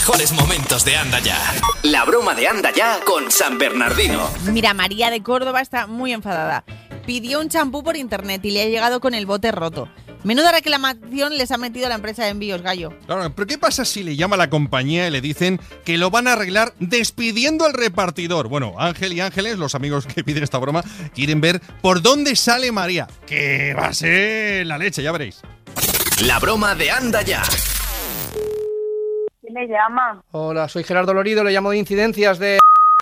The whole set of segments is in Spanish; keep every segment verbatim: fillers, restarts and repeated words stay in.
Mejores momentos de Anda Ya. La broma de Anda Ya con San Bernardino. Mira, María de Córdoba está muy enfadada. Pidió un champú por internet y le ha llegado con el bote roto. Menuda reclamación les ha metido la empresa de envíos, Gallo. Claro, pero ¿qué pasa si le llama a la compañía y le dicen que lo van a arreglar despidiendo al repartidor? Bueno, Ángel y Ángeles, los amigos que piden esta broma, quieren ver por dónde sale María. Que va a ser la leche, ya veréis. La broma de Anda Ya. ¿Quién me llama? Hola, soy Gerardo Lorido, le llamo de incidencias de...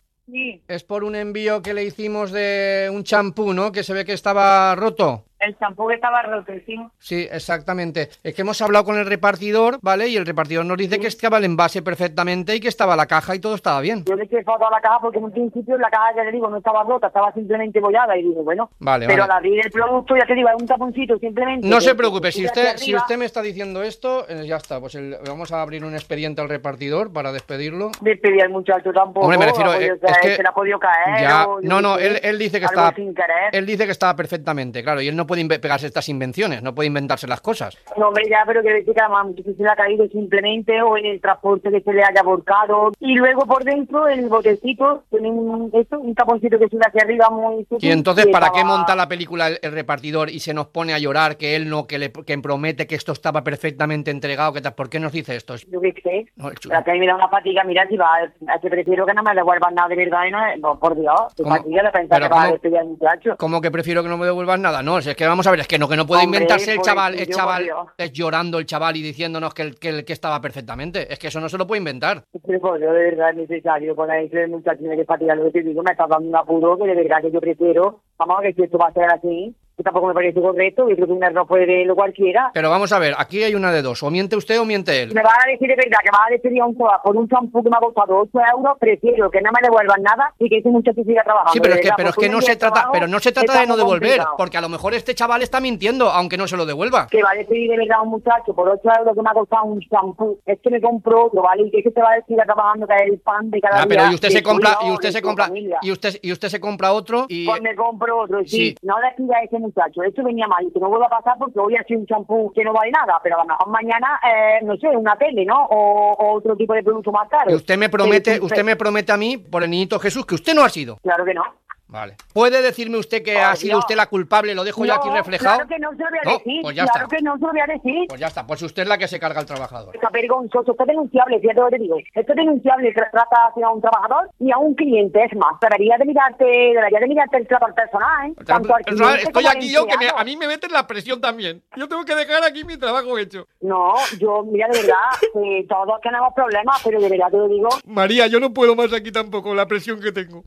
Sí. Es por un envío que le hicimos de un champú, ¿no? Que se ve que estaba roto. El champú que estaba roto, sí. Sí, exactamente. Es que hemos hablado con el repartidor, ¿vale? Y el repartidor nos dice sí. que estaba el envase perfectamente y que estaba la caja y todo estaba bien. Yo le eché foto a la caja porque en un principio la caja, ya le digo, no estaba rota, estaba simplemente bollada y digo, bueno, vale, pero vale. al abrir el producto, ya te digo, es un taponcito simplemente. No que, se preocupe, si usted, arriba, si usted me está diciendo esto, eh, ya está, pues el, vamos a abrir un expediente al repartidor para despedirlo. Despedir al muchacho tampoco. Hombre, me refiero, eh, o sea, es que se le ha podido caer. Ya, o, no, no, sé, él, él dice que estaba, él dice que estaba perfectamente, claro, y él no puede inve- pegarse estas invenciones, no puede inventarse las cosas. No, hombre, ya, pero que decir que además se le ha caído simplemente o en el transporte que se le haya volcado. Y luego por dentro el botecito tiene un, esto, un taponcito que sube hacia arriba muy sutil. Y entonces, ¿para estaba... qué monta la película el, el repartidor y se nos pone a llorar que él no, que le que promete que esto estaba perfectamente entregado? Que tal? ¿Por qué nos dice esto? Yo qué sé. No, pero que a mí me da una fatiga, mira, si va, a que prefiero que no me devuelvan nada de verdad y no, no por Dios, qué fatiga de pensar que va a despedir al muchacho. ¿Cómo que prefiero que no me devuelvan nada? No, si es que vamos a ver, es que no, que no puede Hombre, inventarse el pues, chaval, el chaval yo, es llorando el chaval y diciéndonos que, el, que, el, que estaba perfectamente. Es que eso no se lo puede inventar. Pero pues, yo de verdad es necesario con ese muchacho que fatiga, lo que te digo, me está dando un apuro que de verdad que yo prefiero, vamos a ver si esto va a ser así. Que tampoco me parece correcto, yo creo que un error puede verlo cualquiera. Pero vamos a ver, aquí hay una de dos, o miente usted o miente él. Me va a decir de verdad que va a despedir a un chaval por un champú que me ha costado ocho euros, prefiero que no me devuelvan nada y que ese muchacho siga trabajando. Sí, pero es que, verdad, pero es que no se trata, trabajo, pero no se trata de no devolver, complicado. Porque a lo mejor este chaval está mintiendo, aunque no se lo devuelva. Que va a despedir de verdad a un muchacho por ocho euros que me ha costado un champú, es que me compró otro, ¿vale? Y que ese se va a seguir trabajando, que es el pan de cada ah, día. Pero y usted se compra, cuidado, y usted se compra, familia. y usted, y usted se compra otro y... Pues me compro otro, sí. sí. No despida a ese muchacho, esto venía mal y que no vuelva a pasar porque hoy ha sido un champú que no vale nada, pero a lo mejor mañana, eh, no sé, una tele, ¿no? O, o otro tipo de producto más caro. Y usted me promete, sí, usted me promete a mí, por el niñito Jesús, que usted no ha sido. Claro que no. Vale. ¿Puede decirme usted que oh, ha sido Dios. usted la culpable? Lo dejo no, yo aquí reflejado. Claro que no se lo voy a no, decir. Pues ya claro está. que no se lo voy a decir. Pues ya está. Pues usted es la que se carga al trabajador. Está vergonzoso, está denunciable, fíjate lo que te digo. Esto es denunciable, que trata hacia un trabajador y a un cliente. Es más, debería de mirarte, debería de mirarte el trato al personal, ¿eh? Tanto al cliente Estoy como aquí yo, que me, empleado. a mí me meten la presión también. Yo tengo que dejar aquí mi trabajo hecho. No, yo, mira, de verdad, eh, todos tenemos problemas, pero de verdad te lo digo. María, yo no puedo más aquí tampoco, la presión que tengo.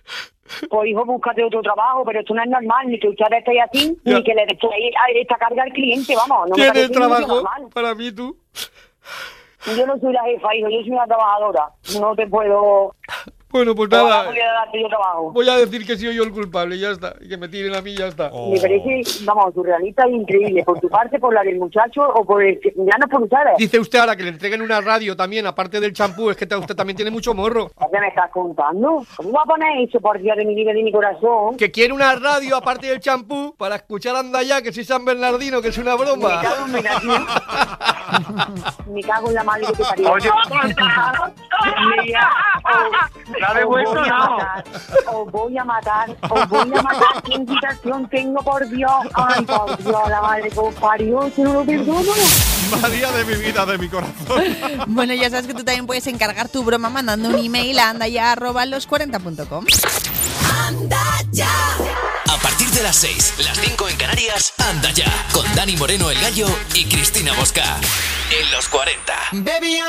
Pues hijo, búscate otro trabajo, pero esto no es normal, ni que usted esté así, ya. ni que le esté esta carga al cliente, vamos. No ¿Tienes trabajo para mí tú? Yo no soy la jefa, hijo, yo soy una trabajadora. No te puedo... Bueno, pues nada, yo voy a decir que soy yo el culpable, ya está, y que me tiren a mí, ya está. Oh. Me parece, vamos, surrealista e increíble, por tu parte, por la del muchacho, o por el... ya no por ustedes. Dice usted ahora que le entreguen una radio también, aparte del champú, es que usted también tiene mucho morro. ¿Qué me estás contando? ¿Cómo va a poner eso, por Dios de mi vida y de mi corazón? Que quiere una radio aparte del champú para escuchar Anda Ya, que soy San Bernardino, que es una broma. Me cago en mi nación. Me cago en la madre que te parió. Oye, mira, ¿la de vuelta no? Os voy a matar, os voy a matar. ¿Qué invitación tengo, por Dios? Ay, por Dios, la madre que os parió, se no lo perdono. María de mi vida, de mi corazón. Bueno, ya sabes que tú también puedes encargar tu broma mandando un email a andaya arroba los cuarenta punto com. Anda Ya. A partir de las seis, las cinco en Canarias, Anda Ya, con Dani Moreno el Gallo y Cristina Bosca. En los cuarenta. Baby,